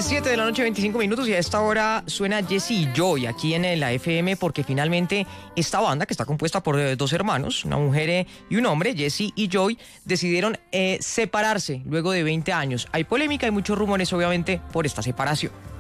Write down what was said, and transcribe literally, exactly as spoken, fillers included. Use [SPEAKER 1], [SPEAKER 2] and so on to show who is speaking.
[SPEAKER 1] siete de la noche, veinticinco minutos, y a esta hora suena Jesse y Joy aquí en la F M, porque finalmente esta banda, que está compuesta por eh, dos hermanos, una mujer eh, y un hombre, Jesse y Joy, decidieron eh, separarse luego de veinte años. Hay polémica y muchos rumores, obviamente, por esta separación.